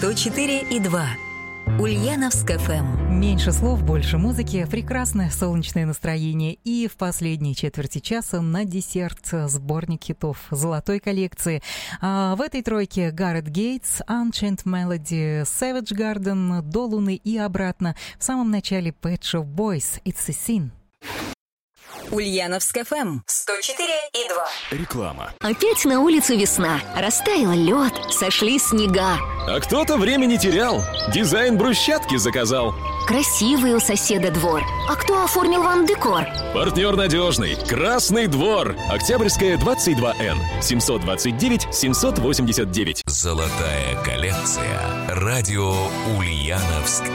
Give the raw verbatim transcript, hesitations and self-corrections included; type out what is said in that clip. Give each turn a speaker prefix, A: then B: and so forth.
A: сто четыре и два. Ульяновск эф эм.
B: Меньше слов, больше музыки, прекрасное солнечное настроение. И в последней четверти часа на десерт сборник хитов золотой коллекции. А в этой тройке Гарет Гейтс, Unchained Melody, Savage Garden, до Луны и обратно. В самом начале Pet Shop Boys, It's a Sin.
A: Ульяновск эф эм сто четыре и два.
C: Реклама.
D: Опять на улице весна. Растаял лед, сошли снега.
C: А кто-то времени терял. Дизайн брусчатки заказал.
D: Красивый у соседа двор. А кто оформил вам декор?
C: Партнер надежный. Красный двор. Октябрьская, двадцать два эн. семьсот двадцать девять семьсот восемьдесят девять.
E: Золотая коллекция. Радио Ульяновск.